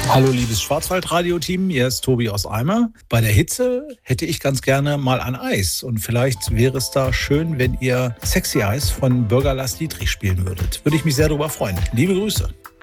Hallo liebes Schwarzwaldradio-Team, hier ist Tobi aus Eimer. Bei der Hitze hätte ich ganz gerne mal ein Eis und vielleicht wäre es da schön, wenn ihr Sexy Eis von Bürger Lars Dietrich spielen würdet. Würde ich mich sehr darüber freuen. Liebe Grüße.